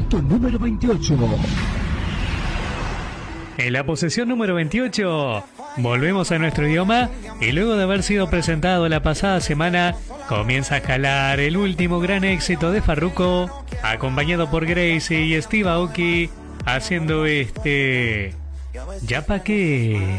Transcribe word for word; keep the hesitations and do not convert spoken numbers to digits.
puesto número veintiocho. En la posición número veintiocho, volvemos a nuestro idioma y luego de haber sido presentado la pasada semana, comienza a escalar el último gran éxito de Farruko, acompañado por Gracie y Steve Aoki, haciendo este... ¿Ya pa' qué?